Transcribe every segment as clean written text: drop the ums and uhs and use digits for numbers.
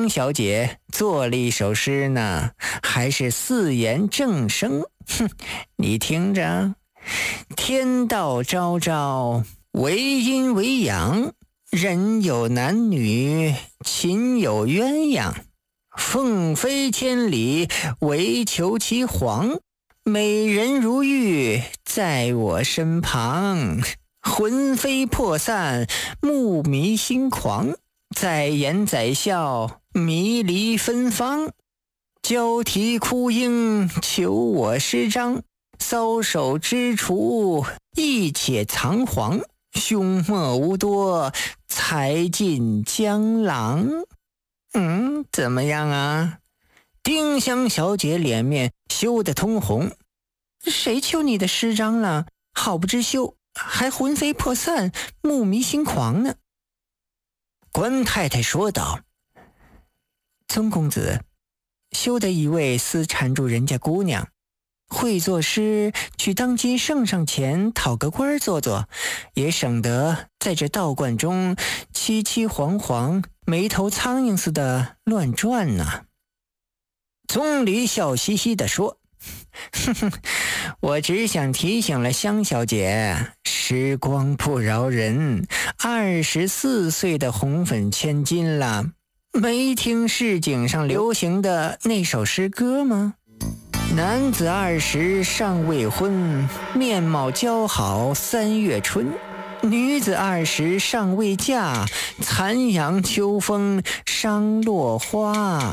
阳小姐做了一首诗呢，还是四言正声。你听着，天道昭昭，为阴为阳，人有男女，情有鸳鸯。凤飞千里，唯求其凰。美人如玉，在我身旁。魂飞魄散，目迷心狂。在言在笑，迷离芬芳。交啼哭应，求我诗章。搔首知处，亦且藏黄。凶莫无多，才尽江郎。怎么样啊？丁香小姐脸面羞得通红。谁求你的诗章了？好不知羞，还魂飞魄散，目迷心狂呢。关太太说道：宗公子，休得一味私缠住人家姑娘，会作诗去当今圣上前讨个官做做，也省得在这道观中凄凄惶惶，没头苍蝇似的乱转呢。宗离笑嘻嘻地说：我只想提醒了香小姐，时光不饶人，24岁的红粉千金了，没听市井上流行的那首诗歌吗？男子20尚未婚，面貌姣好3月春。女子20尚未嫁，残阳秋风伤落花。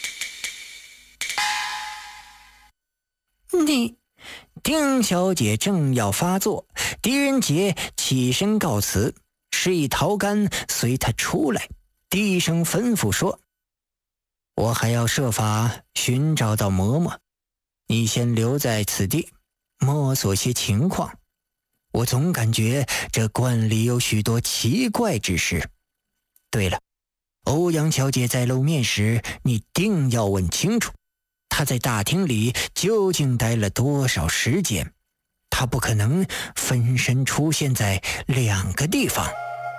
丁小姐正要发作，狄仁杰起身告辞，示意陶干随他出来，低声吩咐说：我还要设法寻找到嬷嬷，你先留在此地摸索些情况，我总感觉这观里有许多奇怪之事。对了，欧阳小姐在露面时，你定要问清楚，她在大厅里究竟待了多少时间？她不可能分身出现在2个地方。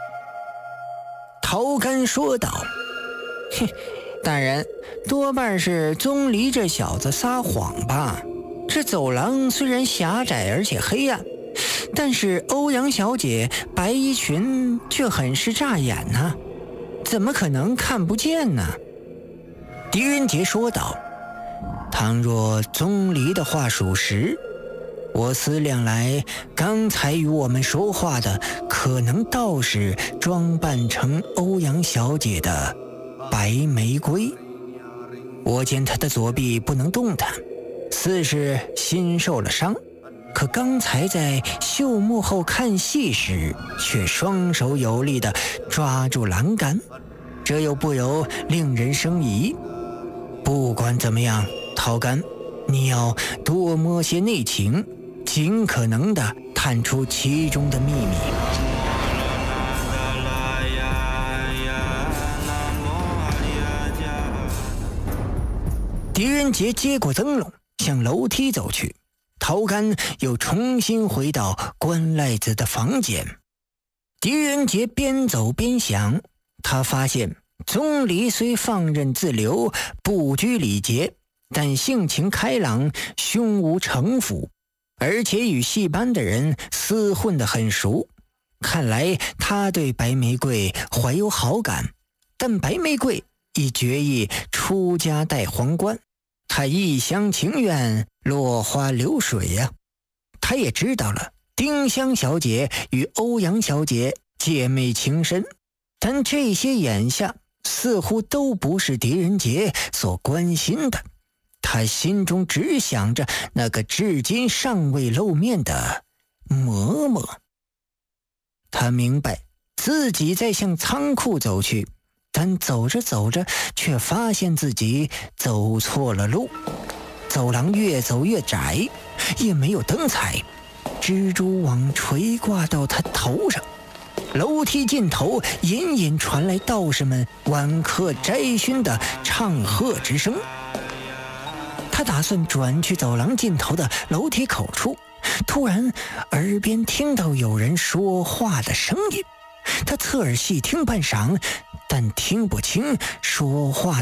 陶干说道：大人，多半是宗离这小子撒谎吧。这走廊虽然狭窄而且黑暗，但是欧阳小姐白衣裙却很是扎眼呢，怎么可能看不见呢？狄仁杰说道：倘若宗离的话属实，我思量来，刚才与我们说话的可能倒是装扮成欧阳小姐的白玫瑰。我见她的左臂不能动弹，似是心受了伤，可刚才在绣幕后看戏时，却双手有力地抓住栏杆，这又不由令人生疑。不管怎么样，陶干，你要多摸些内情，尽可能地探出其中的秘密。狄仁杰接过灯笼，向楼梯走去。陶干又重新回到关赖子的房间。狄仁杰边走边想，他发现宗离虽放任自流，不拘礼节，但性情开朗，胸无城府，而且与戏班的人厮混得很熟。看来他对白玫瑰怀有好感，但白玫瑰已决意出家戴皇冠，他一厢情愿，落花流水呀。他也知道了丁香小姐与欧阳小姐姐妹情深，但这些眼下似乎都不是狄仁杰所关心的。他心中只想着那个至今尚未露面的嬷嬷。他明白自己在向仓库走去，但走着走着却发现自己走错了路。走廊越走越窄，也没有灯彩，蜘蛛网垂挂到他头上。楼梯尽头隐隐传来道士们晚课摘勋的唱和之声。他打算转去走廊尽头的楼梯口处，突然耳边听到有人说话的声音。他侧耳细听半晌，但听不清说话